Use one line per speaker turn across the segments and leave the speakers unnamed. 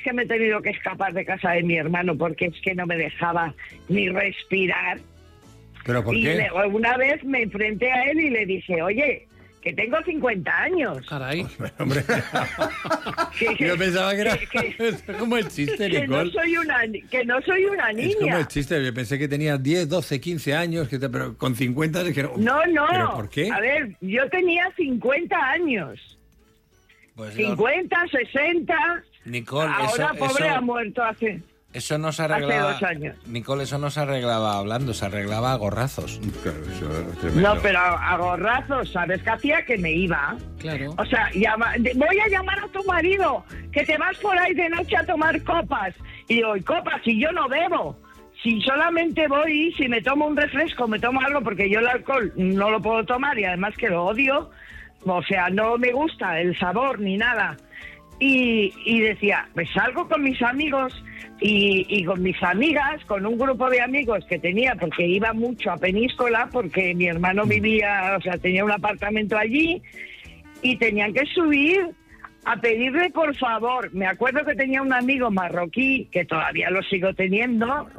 que me he tenido que escapar de casa de mi hermano porque es que no me dejaba ni respirar.
¿Pero por qué?
Y una vez me enfrenté a él y le dije, oye, que tengo 50 años.
Caray.
Hombre. Yo pensaba que era como el chiste,
que
Nicole.
que no soy una niña.
Es como el chiste, yo pensé que tenías 10, 12, 15 años, pero con 50 dijeron...
No.
¿Pero por qué?
A ver, yo tenía 50 años.
Pues
50, 60...
Nicole,
ahora pobre ha muerto hace...
Eso no se arreglaba.
Hace 2 años.
Nicole, eso no se arreglaba hablando, se arreglaba a gorrazos.
Claro, eso es tremendo.
No, pero a gorrazos, ¿sabes qué hacía? Que me iba.
Claro.
O sea, voy a llamar a tu marido, que te vas por ahí de noche a tomar copas. Y digo, ¿y copas? Si yo no bebo. Si solamente voy, si me tomo un refresco, me tomo algo, porque yo el alcohol no lo puedo tomar y además que lo odio. O sea, no me gusta el sabor ni nada. Y decía, pues salgo con mis amigos y con mis amigas, con un grupo de amigos que tenía, porque iba mucho a Peníscola, porque mi hermano vivía, o sea, tenía un apartamento allí, y tenían que subir a pedirle por favor. Me acuerdo que tenía un amigo marroquí, que todavía lo sigo teniendo,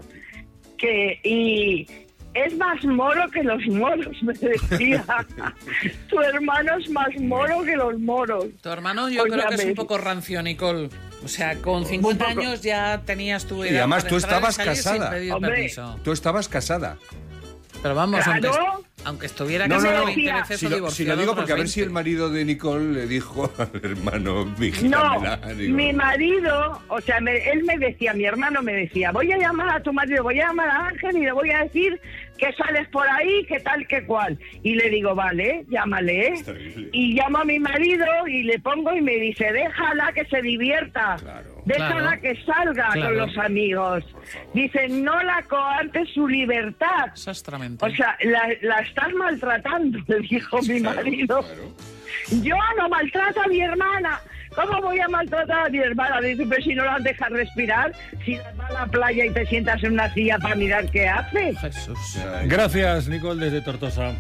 y es más moro que los moros, me decía. Tu hermano es más moro que los moros.
Tu hermano yo creo que es un poco rancio, Nicole. O sea, con 50 años ya tenías tu edad.
Y además
para
tú
entrar y
estabas
salir sin
casada.
pedir
Hombre.
permiso.
Tú estabas casada.
Pero vamos,
Claro.
aunque estuviera
No,
casado
no.
20 veces
Si
o
lo
divorciado.
digo porque a ver
otras
si el
20.
marido de Nicole le dijo al hermano,
No,
vigílamela. Digo,
mi marido, o sea, él me decía, mi hermano me decía, voy a llamar a tu marido, voy a llamar a Ángel y le voy a decir que sales por ahí, que tal, que cual. Y le digo, vale, llámale.
Es terrible.
Y llamo a mi marido y le pongo y me dice, déjala que se divierta.
Claro.
Déjala
Claro.
que salga
Claro.
con los amigos. Dice, no la coartes su libertad.
Exactamente.
O sea, la estás maltratando, le dijo mi marido.
Claro.
Yo no maltrato a mi hermana. ¿Cómo voy a maltratar a mi hermana? Dice, pero si no la dejas respirar, si vas a la playa y te sientas en una silla para mirar qué hace.
Jesús.
Gracias, Nicole, desde Tortosa.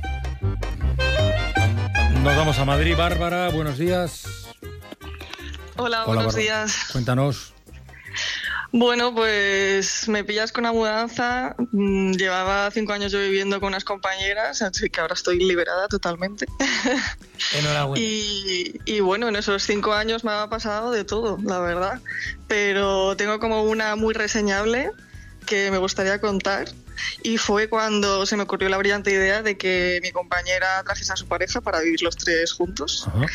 Nos vamos a Madrid. Bárbara, buenos días.
Hola, buenos
Bárbara.
días.
Cuéntanos.
Bueno, pues me pillas con una mudanza. Llevaba 5 años yo viviendo con unas compañeras, así que ahora estoy liberada totalmente.
Enhorabuena.
Y bueno, en esos 5 años me ha pasado de todo, la verdad. Pero tengo como una muy reseñable que me gustaría contar. Y fue cuando se me ocurrió la brillante idea de que mi compañera trajese a su pareja para vivir los 3 juntos.
Ajá.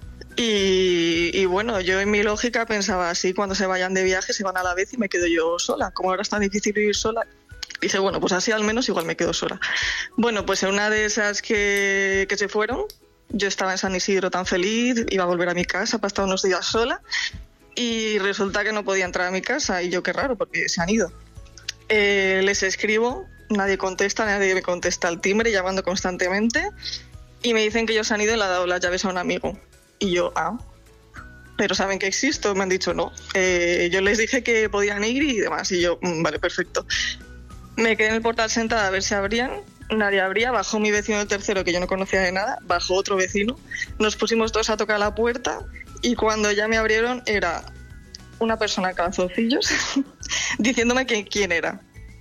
Y bueno, yo en mi lógica pensaba así, cuando se vayan de viaje se van a la vez y me quedo yo sola. Como ahora es tan difícil vivir sola, dije, bueno, pues así al menos igual me quedo sola. Bueno, pues en una de esas que se fueron, yo estaba en San Isidro tan feliz, iba a volver a mi casa para estar unos días sola y resulta que no podía entrar a mi casa y yo qué raro, porque se han ido. Les escribo, nadie contesta, nadie me contesta al timbre, llamando constantemente y me dicen que ellos han ido y le han dado las llaves a un amigo. Y yo, pero saben que existo, me han dicho no. Yo les dije que podían ir y demás, y yo, vale, perfecto. Me quedé en el portal sentada a ver si abrían, nadie abría, bajó mi vecino del tercero, que yo no conocía de nada, bajó otro vecino, nos pusimos todos a tocar la puerta, y cuando ya me abrieron era una persona en calzoncillos, diciéndome que quién era.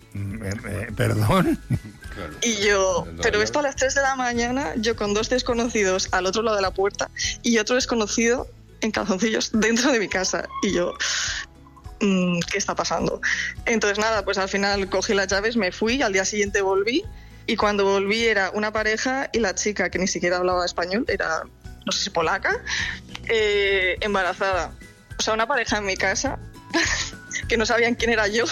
¿Perdón?
Y yo, pero esto a las 3 de la mañana, yo con 2 desconocidos al otro lado de la puerta y otro desconocido en calzoncillos dentro de mi casa. Y yo, ¿qué está pasando? Entonces nada, pues al final cogí las llaves, me fui, al día siguiente volví y cuando volví era una pareja y la chica, que ni siquiera hablaba español, era, no sé si polaca, embarazada. O sea, una pareja en mi casa que no sabían quién era yo.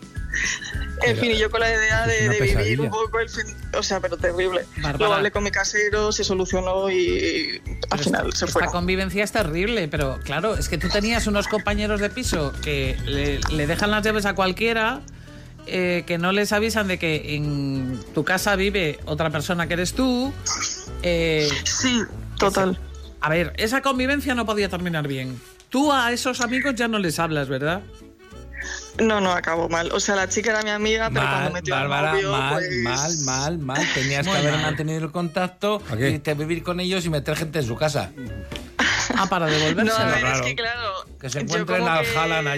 En fin, y yo con la idea de vivir un poco el fin... O sea, pero terrible.
Bárbara.
Luego hablé con mi casero, se solucionó y al final se fue.
Esta convivencia es terrible, pero claro, es que tú tenías unos compañeros de piso que le dejan las llaves a cualquiera, que no les avisan de que en tu casa vive otra persona que eres tú.
Sí, total.
A ver, esa convivencia no podía terminar bien. Tú a esos amigos ya no les hablas, ¿verdad?
No, acabó mal. O sea, la chica era mi amiga, pero cuando metió
Bárbara,
al novio,
mal. Tenías que haber mantenido el contacto, irte a vivir con ellos y meter gente en su casa.
Para devolverse.
No, a ver,
claro.
es que claro...
Que se
yo
encuentren
como
al
que-
Haaland allí